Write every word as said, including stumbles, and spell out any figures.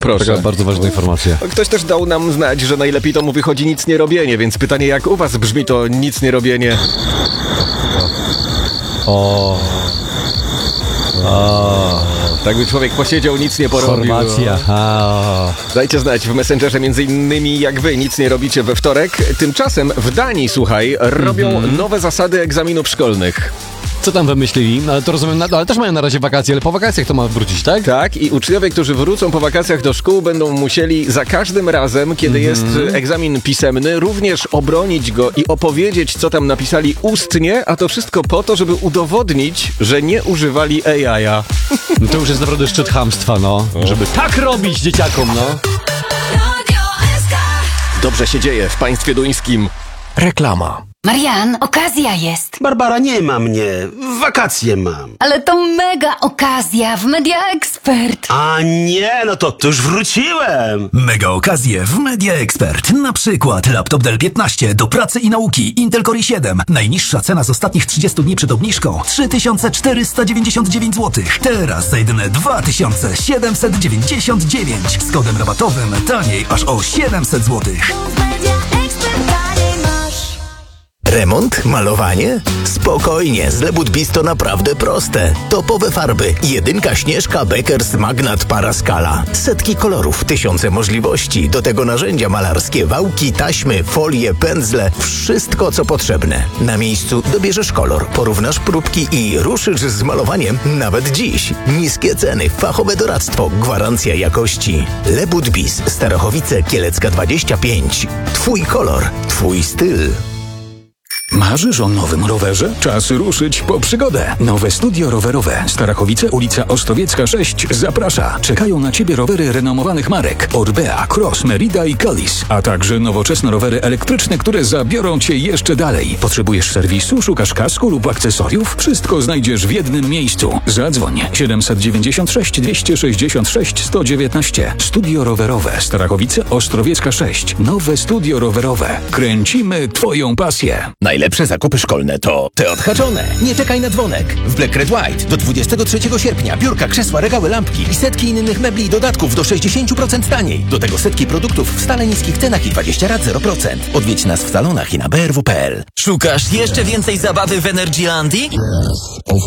proszę. Taka bardzo ważna informacja. Ktoś też dał nam znać, że najlepiej to mu wychodzi nic nie robienie, więc pytanie, jak u was brzmi to nic nie robienie? O. O. Tak by człowiek posiedział, nic nie porobił. Chorwacja. A. Dajcie znać w Messengerze między innymi, jak wy nic nie robicie we wtorek. Tymczasem w Danii, słuchaj, robią Mhm. nowe zasady egzaminów szkolnych. Co tam wymyślili? No, ale to rozumiem, ale też mają na razie wakacje, ale po wakacjach to ma wrócić, tak? Tak, i uczniowie, którzy wrócą po wakacjach do szkół, będą musieli za każdym razem, kiedy jest egzamin pisemny, również obronić go i opowiedzieć, co tam napisali ustnie, a to wszystko po to, żeby udowodnić, że nie używali A I-a. No to już jest naprawdę szczyt chamstwa, no. Żeby tak robić dzieciakom, no. Dobrze się dzieje w państwie duńskim. Reklama. Marian, okazja jest. Barbara, nie ma mnie. Wakacje mam. Ale to mega okazja w Media Expert. A nie, no to, to już wróciłem. Mega okazje w Media Expert. Na przykład laptop Dell piętnaście do pracy i nauki Intel Core i siedem. Najniższa cena z ostatnich trzydziestu dni przed obniżką trzy tysiące czterysta dziewięćdziesiąt dziewięć złotych. Teraz za jedyne dwa tysiące siedemset dziewięćdziesiąt dziewięć. Z kodem rabatowym taniej aż o siedemset złotych. Remont? Malowanie? Spokojnie, z Lebudbis to naprawdę proste. Topowe farby, jedynka Śnieżka Beckers Magnat Paraskala. Setki kolorów, tysiące możliwości, do tego narzędzia malarskie, wałki, taśmy, folie, pędzle, wszystko co potrzebne. Na miejscu dobierzesz kolor, porównasz próbki i ruszysz z malowaniem nawet dziś. Niskie ceny, fachowe doradztwo, gwarancja jakości. Lebudbis, Starachowice, Kielecka dwadzieścia pięć. Twój kolor, twój styl. Marzysz o nowym rowerze? Czas ruszyć po przygodę. Nowe studio rowerowe. Starachowice, ulica Ostrowiecka sześć zaprasza. Czekają na Ciebie rowery renomowanych marek Orbea, Cross, Merida i Kalis, a także nowoczesne rowery elektryczne, które zabiorą Cię jeszcze dalej. Potrzebujesz serwisu, szukasz kasku lub akcesoriów? Wszystko znajdziesz w jednym miejscu. Zadzwoń siedemset dziewięćdziesiąt sześć dwieście sześćdziesiąt sześć sto dziewiętnaście. Studio rowerowe. Starachowice, Ostrowiecka sześć. Nowe studio rowerowe. Kręcimy Twoją pasję. Najlepsze zakupy szkolne to te odhaczone. Nie czekaj na dzwonek. W Black Red White do dwudziestego trzeciego sierpnia biurka, krzesła, regały, lampki i setki innych mebli i dodatków do sześćdziesiąt procent taniej. Do tego setki produktów w stale niskich cenach i dwadzieścia rat zero procent. Odwiedź nas w salonach i na b r w kropka p l. Szukasz jeszcze więcej zabawy w Energylandii?